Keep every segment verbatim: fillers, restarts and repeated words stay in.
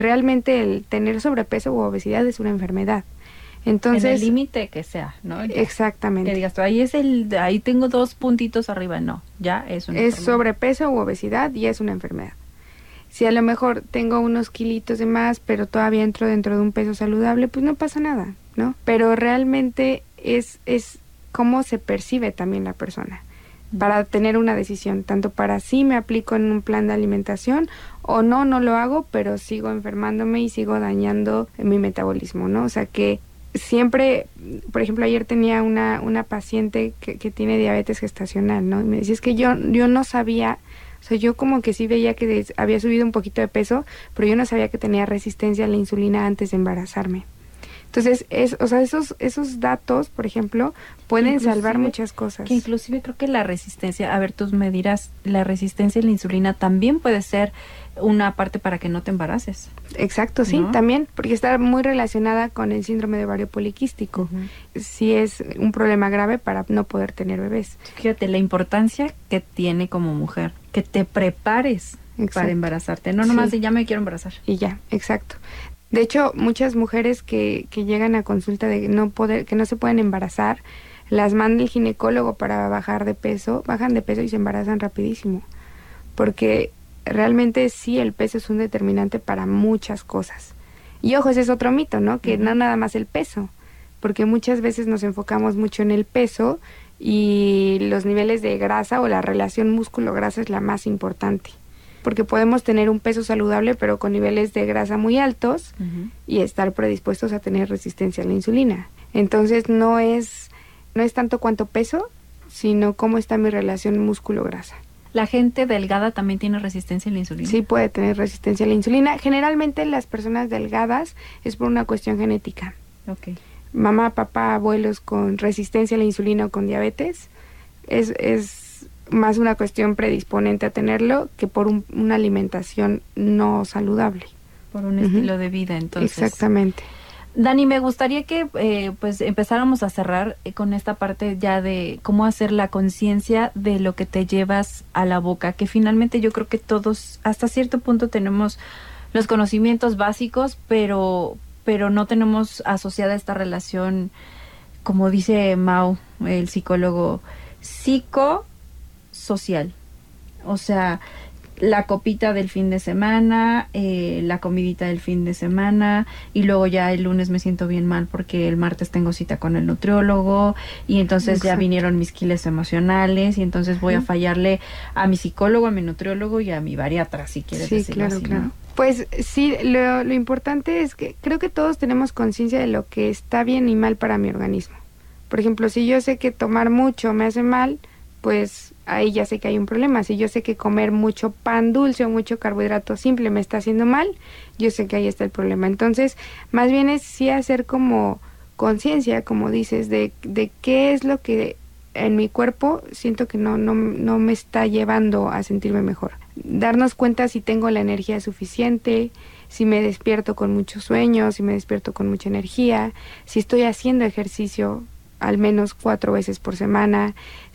Realmente el tener sobrepeso u obesidad es una enfermedad. Entonces, en el límite que sea, ¿no? Ya, exactamente. que digas tú, ahí es el, ahí tengo dos puntitos arriba, no, ya es una Es enfermedad. sobrepeso u obesidad y es una enfermedad. Si a lo mejor tengo unos kilitos de más, pero todavía entro dentro de un peso saludable, pues no pasa nada, ¿no? Pero realmente es, es cómo se percibe también la persona para tener una decisión, tanto para si me aplico en un plan de alimentación o no, no lo hago, pero sigo enfermándome y sigo dañando mi metabolismo, ¿no? O sea que siempre, por ejemplo, ayer tenía una, una paciente que, que tiene diabetes gestacional, ¿no? Y me decía, es que yo, yo no sabía, o sea, yo como que sí veía que había subido un poquito de peso, pero yo no sabía que tenía resistencia a la insulina antes de embarazarme. Entonces, es, o sea, esos, esos datos, por ejemplo, pueden inclusive, salvar muchas cosas. Que inclusive creo que la resistencia, a ver, tú me dirás, la resistencia a la insulina también puede ser una parte para que no te embaraces. Exacto, sí, ¿no? también, porque está muy relacionada con el síndrome de ovario poliquístico. Uh-huh. Sí es un problema grave para no poder tener bebés. Fíjate la importancia que tiene como mujer, que te prepares exacto. para embarazarte, no nomás sí. de ya me quiero embarazar. Y ya, exacto. De hecho, muchas mujeres que, que llegan a consulta de no poder, que no se pueden embarazar, las manda el ginecólogo para bajar de peso, bajan de peso y se embarazan rapidísimo. Porque realmente sí el peso es un determinante para muchas cosas. Y ojo, ese es otro mito, ¿no? Que uh-huh. no nada más el peso, porque muchas veces nos enfocamos mucho en el peso y los niveles de grasa o la relación músculo-grasa es la más importante. Porque podemos tener un peso saludable pero con niveles de grasa muy altos uh-huh. y estar predispuestos a tener resistencia a la insulina. Entonces no es, no es tanto cuánto peso, sino cómo está mi relación músculo-grasa. ¿La gente delgada también tiene resistencia a la insulina? Sí, puede tener resistencia a la insulina. Generalmente las personas delgadas es por una cuestión genética. Okay. Mamá, papá, abuelos con resistencia a la insulina o con diabetes es... es más una cuestión predisponente a tenerlo que por un, una alimentación no saludable. Por un uh-huh. estilo de vida, entonces. Exactamente. Dani, me gustaría que eh, pues empezáramos a cerrar eh, con esta parte ya de cómo hacer la conciencia de lo que te llevas a la boca, que finalmente yo creo que todos hasta cierto punto tenemos los conocimientos básicos, pero, pero no tenemos asociada esta relación, como dice Mau, el psicólogo, psico social, o sea, la copita del fin de semana, eh, la comidita del fin de semana, y luego ya el lunes me siento bien mal porque el martes tengo cita con el nutriólogo, y entonces exacto. ya vinieron mis quiles emocionales, y entonces voy a fallarle a mi psicólogo, a mi nutriólogo y a mi bariatra, si quieres sí, decirlo claro, así, claro. ¿no? Pues sí, lo, lo importante es que creo que todos tenemos conciencia de lo que está bien y mal para mi organismo. Por ejemplo, si yo sé que tomar mucho me hace mal, pues ahí ya sé que hay un problema. Si yo sé que comer mucho pan dulce o mucho carbohidrato simple me está haciendo mal, yo sé que ahí está el problema. Entonces, más bien es sí hacer como conciencia, como dices, de, de qué es lo que en mi cuerpo siento que no, no, no me está llevando a sentirme mejor. Darnos cuenta si tengo la energía suficiente, si me despierto con mucho sueño, si me despierto con mucha energía, si estoy haciendo ejercicio al menos cuatro veces por semana,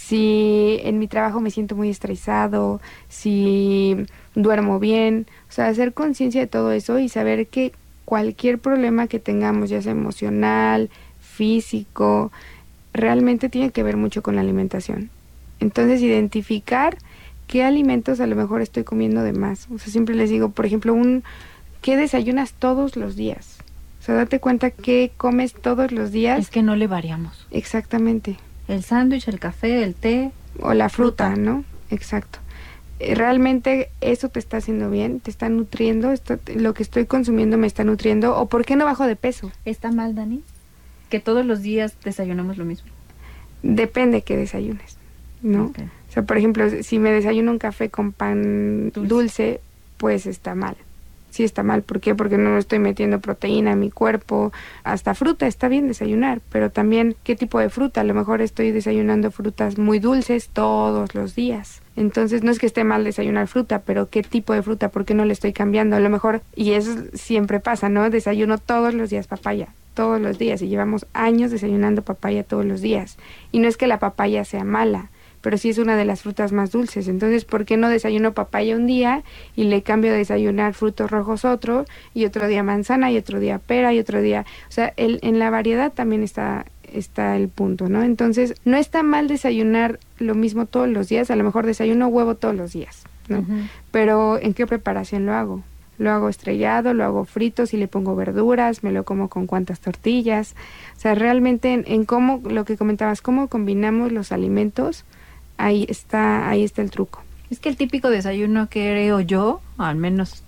si en mi trabajo me siento muy estresado, si duermo bien, o sea, hacer conciencia de todo eso y saber que cualquier problema que tengamos, ya sea emocional, físico, realmente tiene que ver mucho con la alimentación. Entonces, identificar qué alimentos a lo mejor estoy comiendo de más. O sea, siempre les digo, por ejemplo, un ¿qué desayunas todos los días? O sea, date cuenta que comes todos los días. Es que no le variamos. Exactamente. El sándwich, el café, el té. O la fruta, fruta. ¿no? Exacto. ¿Realmente eso te está haciendo bien? ¿Te está nutriendo? ¿Esto, ¿Lo que estoy consumiendo me está nutriendo? ¿O por qué no bajo de peso? ¿Está mal, Dani? Que todos los días desayunamos lo mismo. Depende qué desayunes, ¿no? Okay. O sea, por ejemplo, si me desayuno un café con pan dulce, dulce pues está mal. Sí está mal, ¿por qué? Porque no estoy metiendo proteína a mi cuerpo, hasta fruta, está bien desayunar, pero también qué tipo de fruta, a lo mejor estoy desayunando frutas muy dulces todos los días, entonces no es que esté mal desayunar fruta, pero qué tipo de fruta, ¿por qué no le estoy cambiando? A lo mejor, y eso siempre pasa, ¿no? Desayuno todos los días papaya, todos los días, y llevamos años desayunando papaya todos los días, y no es que la papaya sea mala, pero sí es una de las frutas más dulces. Entonces, ¿por qué no desayuno papaya un día y le cambio a desayunar frutos rojos otro, y otro día manzana, y otro día pera, y otro día... O sea, el, en la variedad también está, está el punto, ¿no? Entonces, no está mal desayunar lo mismo todos los días, a lo mejor desayuno huevo todos los días, ¿no? Uh-huh. Pero, ¿en qué preparación lo hago? Lo hago estrellado, lo hago frito, si le pongo verduras, me lo como con cuantas tortillas. O sea, realmente en, en cómo, lo que comentabas, cómo combinamos los alimentos, ahí está, ahí está el truco. Es que el típico desayuno que creo yo, al menos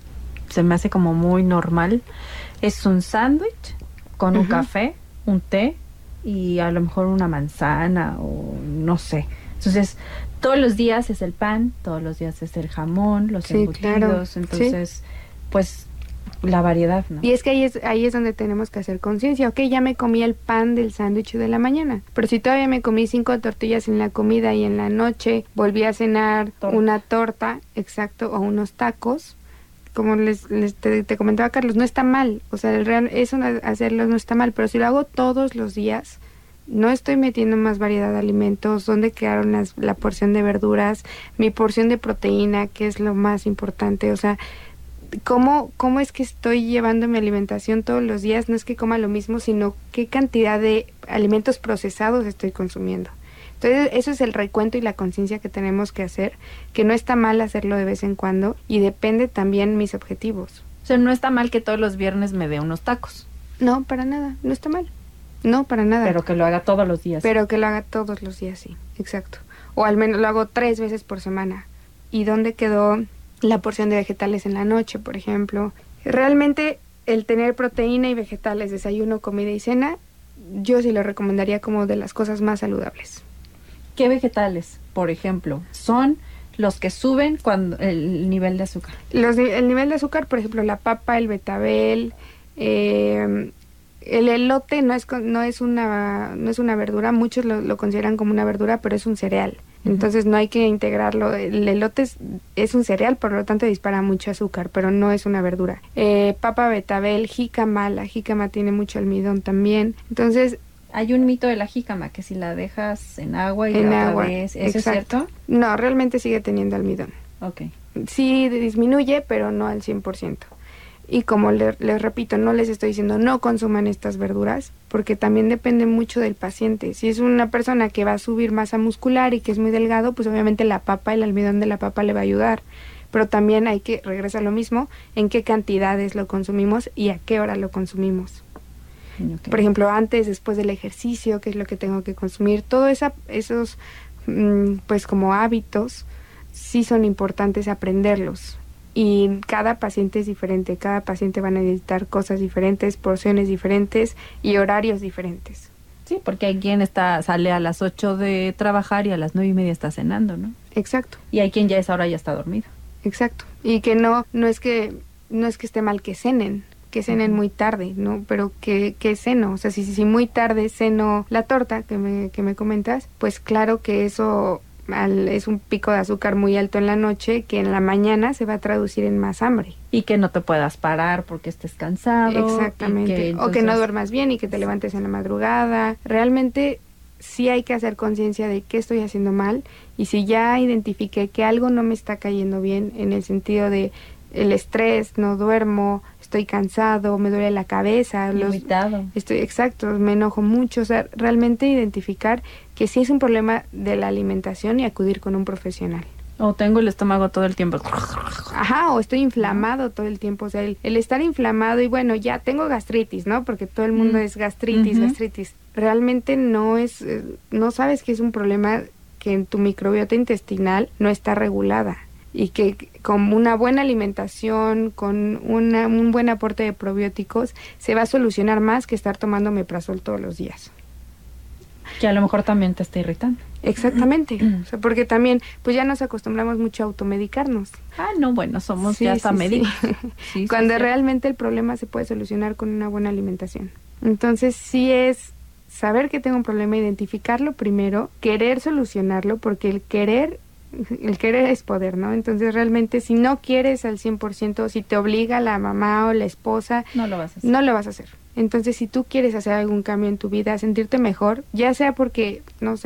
se me hace como muy normal, es un sándwich con uh-huh. un café, un té y a lo mejor una manzana o no sé. Entonces, todos los días es el pan, todos los días es el jamón, los sí, embutidos, claro. Entonces, sí. Pues la variedad, ¿no? Y es que ahí es ahí es donde tenemos que hacer conciencia. Ok, ya me comí el pan del sándwich de la mañana, pero si todavía me comí cinco tortillas en la comida y en la noche volví a cenar torta. una torta, exacto, o unos tacos, como les, les te, te comentaba Carlos, no está mal, o sea, el real, eso hacerlo no está mal, pero si lo hago todos los días, no estoy metiendo más variedad de alimentos, dónde quedaron las, la porción de verduras, mi porción de proteína, que es lo más importante, o sea, ¿cómo, cómo es que estoy llevando mi alimentación todos los días? No es que coma lo mismo, sino qué cantidad de alimentos procesados estoy consumiendo. Entonces, eso es el recuento y la conciencia que tenemos que hacer, que no está mal hacerlo de vez en cuando y depende también mis objetivos. O sea, no está mal que todos los viernes me dé unos tacos. No, para nada, no está mal. No, para nada. Pero que lo haga todos los días. Pero que lo haga todos los días, sí, exacto. O al menos lo hago tres veces por semana. ¿Y dónde quedó la porción de vegetales en la noche, por ejemplo? Realmente el tener proteína y vegetales, desayuno, comida y cena, yo sí lo recomendaría como de las cosas más saludables. ¿Qué vegetales, por ejemplo, son los que suben cuando el nivel de azúcar? Los, el nivel de azúcar, por ejemplo, la papa, el betabel, eh... el elote no es no es una no es una verdura, muchos lo, lo consideran como una verdura, pero es un cereal. Uh-huh. Entonces no hay que integrarlo. El elote es, es un cereal, por lo tanto dispara mucho azúcar, pero no es una verdura. Eh, papa, betabel, jícama, la jícama tiene mucho almidón también. Entonces hay un mito de la jícama que si la dejas en agua y en la agua, vez, ¿eso es cierto? No, realmente sigue teniendo almidón. Okay. Sí disminuye, pero no al cien por ciento. Y como le, les repito, no les estoy diciendo no consuman estas verduras, porque también depende mucho del paciente. Si es una persona que va a subir masa muscular y que es muy delgado, pues obviamente la papa, el almidón de la papa le va a ayudar. Pero también hay que, regresa a lo mismo, en qué cantidades lo consumimos y a qué hora lo consumimos. Okay. Por ejemplo, antes, después del ejercicio, qué es lo que tengo que consumir. Todos esa, esos, mmm, pues como hábitos, sí son importantes aprenderlos. Y cada paciente es diferente, cada paciente va a necesitar cosas diferentes, porciones diferentes y horarios diferentes. Sí, porque hay quien está sale a las ocho de trabajar y a las nueve y media está cenando, ¿no? Exacto. Y hay quien ya a esa hora ya está dormido. Exacto. Y que no no es que no es que esté mal que cenen, que cenen uh-huh. muy tarde, ¿no? Pero que, que ceno, o sea, si, si muy tarde ceno la torta que me, que me comentas, pues claro que eso... Al, es un pico de azúcar muy alto en la noche que en la mañana se va a traducir en más hambre. Y que no te puedas parar porque estés cansado. Exactamente. Que, entonces... O que no duermas bien y que te levantes en la madrugada. Realmente sí hay que hacer conciencia de qué estoy haciendo mal y si ya identifiqué que algo no me está cayendo bien en el sentido de el estrés, no duermo, estoy cansado, me duele la cabeza, irritado. Los, estoy exacto, me enojo mucho, o sea, realmente identificar que sí es un problema de la alimentación y acudir con un profesional. O tengo el estómago todo el tiempo. Ajá, o estoy inflamado todo el tiempo, o sea, el, el estar inflamado y bueno, ya tengo gastritis, ¿no? Porque todo el mundo mm. es gastritis, uh-huh. gastritis. Realmente no es, no sabes que es un problema que en tu microbiota intestinal no está regulada. Y que con una buena alimentación, con una, un buen aporte de probióticos, se va a solucionar más que estar tomando omeprazol todos los días. Que a lo mejor también te está irritando. Exactamente, o sea, porque también, pues ya nos acostumbramos mucho a automedicarnos. Ah, no, bueno, somos sí, ya hasta sí, médicos. Sí. Sí, Cuando sí, realmente sí. el problema se puede solucionar con una buena alimentación. Entonces, sí es saber que tengo un problema, identificarlo primero, querer solucionarlo, porque el querer... el querer es poder, ¿no? Entonces realmente si no quieres al cien por ciento, si te obliga la mamá o la esposa, no lo vas a hacer. No lo vas a hacer. Entonces si tú quieres hacer algún cambio en tu vida, sentirte mejor, ya sea porque, no sé,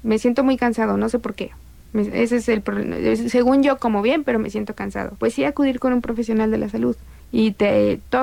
me siento muy cansado, no sé por qué. Me- Ese es el problema. Es- Según yo como bien, pero me siento cansado. Pues sí, acudir con un profesional de la salud y te